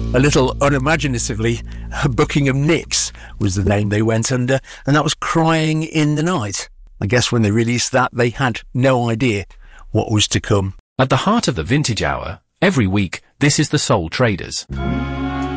A little unimaginatively, Buckingham Nicks was the name they went under, and that was Crying in the Night. I guess when they released that, they had no idea what was to come. At the heart of the Vintage Hour, every week, this is the Soul Traders.